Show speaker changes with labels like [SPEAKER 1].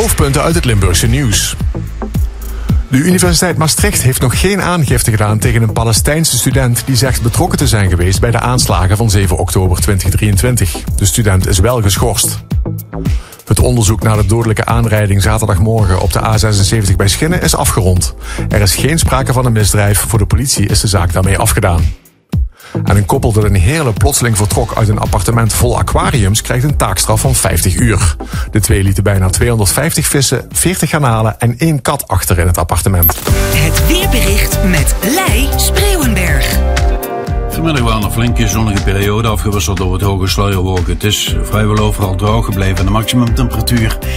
[SPEAKER 1] hoofdpunten uit het Limburgse nieuws. De Universiteit Maastricht heeft nog geen aangifte gedaan tegen een Palestijnse student die zegt betrokken te zijn geweest bij de aanslagen van 7 oktober 2023. De student is wel geschorst. Het onderzoek naar de dodelijke aanrijding zaterdagmorgen op de A76 bij Schinnen is afgerond. Er is geen sprake van een misdrijf. Voor de politie is de zaak daarmee afgedaan. En een koppel dat in Heerlen plotseling vertrok uit een appartement vol aquariums krijgt een taakstraf van 50 uur. De twee lieten bijna 250 vissen, 40 garnalen en 1 kat achter in het appartement.
[SPEAKER 2] Het weerbericht met Lei Spreeuwenberg.
[SPEAKER 3] Vanmiddag waren een flinke zonnige periode afgewisseld door het hoge sluierwolken. Het is vrijwel overal droog gebleven en de maximumtemperatuur